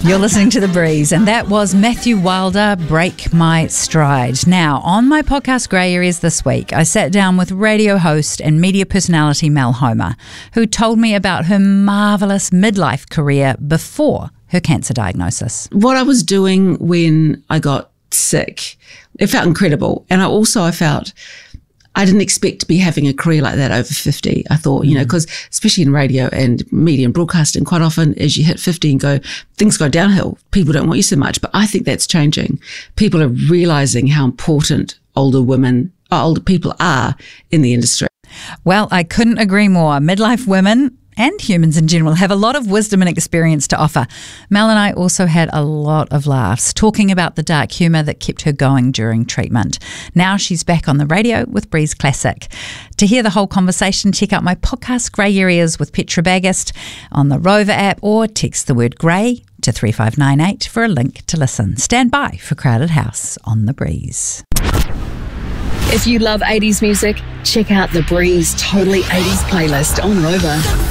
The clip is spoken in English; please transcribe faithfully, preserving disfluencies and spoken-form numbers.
You're listening to The Breeze, and that was Matthew Wilder, Break My Stride. Now, on my podcast Grey Areas this week, I sat down with radio host and media personality Mel Homer, who told me about her marvellous midlife career before her cancer diagnosis. What I was doing when I got sick, it felt incredible. And I also, I felt... I didn't expect to be having a career like that over fifty. I thought, you know, because especially in radio and media and broadcasting, quite often as you hit fifty and go, things go downhill. People don't want you so much. But I think that's changing. People are realising how important older women, older people are in the industry. Well, I couldn't agree more. Midlife women and humans in general have a lot of wisdom and experience to offer. Mel and I also had a lot of laughs talking about the dark humour that kept her going during treatment. Now she's back on the radio with Breeze Classic. To hear the whole conversation, check out my podcast Grey Areas with Petra Bagast on the Rover app, or text the word grey to three five nine eight for a link to listen. Stand by for Crowded House on The Breeze. If you love eighties music, check out the Breeze Totally eighties playlist on Rover.